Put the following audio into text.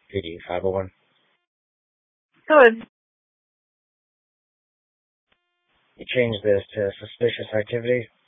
PD 501. Good. You changed this to suspicious activity.